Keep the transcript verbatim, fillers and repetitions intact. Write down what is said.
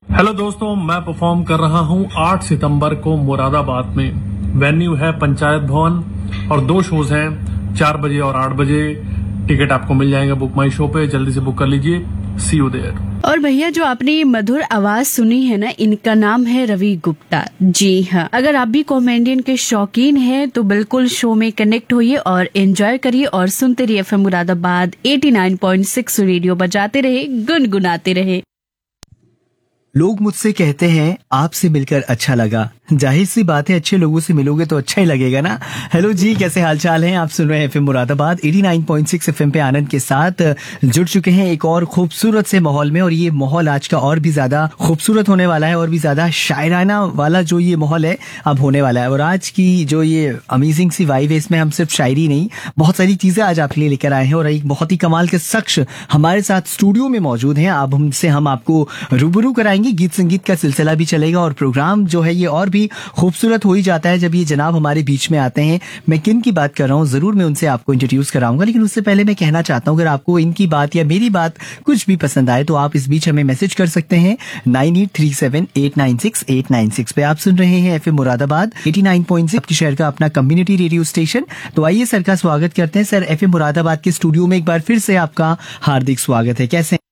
Hello दोस्तों, मैं perform कर रहा हूं आठ सितंबर को मुरादाबाद में। वेन्यू है पंचायत भवन और दो शोज हैं, चार बजे और आठ बजे। टिकट आपको मिल जाएगा बुक माई शो पे, जल्दी से बुक कर लीजिए। सी यू देयर। और भैया, जो आपने ये मधुर आवाज सुनी है ना, इनका नाम है रवि गुप्ता। जी हाँ, अगर आप भी कॉमेडियन के शौकीन हैं तो बिल्कुल शो में कनेक्ट होइए और एंजॉय करिए और सुनते रहिए एफ एम मुरादाबाद नवासी पॉइंट छह रेडियो बजाते रहे, गुनगुनाते रहे। लोग मुझसे कहते हैं आपसे मिलकर अच्छा लगा। जाहिर सी बात है, अच्छे लोगों से मिलोगे तो अच्छा ही लगेगा ना। हेलो जी, कैसे हालचाल हैं? आप सुन रहे हैं एफएम मुरादाबाद नवासी पॉइंट छह एफएम पे आनंद के साथ जुड़ चुके हैं एक और खूबसूरत से माहौल में। और ये माहौल आज का और भी ज्यादा खूबसूरत होने वाला है और भी ज्यादा शायराना वाला जो ये माहौल है अब होने वाला है। और आज की जो ये अमेजिंग सी वाइब है, इसमें हम सिर्फ शायरी नहीं, बहुत सारी चीजें आज आपके लिए लेकर आए हैं। और एक बहुत ही कमाल के शख्स हमारे साथ स्टूडियो में मौजूद हैं। अब हमसे हम आपको रूबरू कराएंगे। गीत संगीत का सिलसिला भी चलेगा और प्रोग्राम जो है ये और भी खूबसूरत हो ही जाता है जब ये जनाब हमारे बीच में आते हैं। मैं किन की बात कर रहा हूँ जरूर मैं उनसे आपको इंट्रोड्यूस कराऊंगा, लेकिन उससे पहले मैं कहना चाहता हूँ, अगर आपको इनकी बात या मेरी बात कुछ भी पसंद आए तो आप इस बीच हमें मैसेज कर सकते हैं nine eight three seven eight nine six eight nine six पे। आप सुन रहे हैं एफएम मुरादाबाद नवासी पॉइंट छह, आपके शहर का अपना कम्युनिटी रेडियो स्टेशन। तो आइए सर का स्वागत करते हैं। सर, एफएम मुरादाबाद के स्टूडियो में एक बार फिर से आपका हार्दिक स्वागत है। कैसे